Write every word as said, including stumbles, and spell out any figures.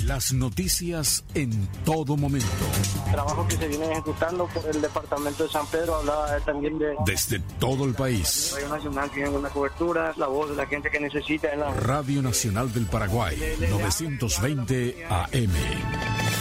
Las noticias en todo momento. El trabajo que se viene ejecutando por el departamento de San Pedro, hablaba también de... Desde todo el país. Radio Nacional tiene una cobertura, la voz de la gente que necesita. En la... Radio Nacional del Paraguay, novecientos veinte A M.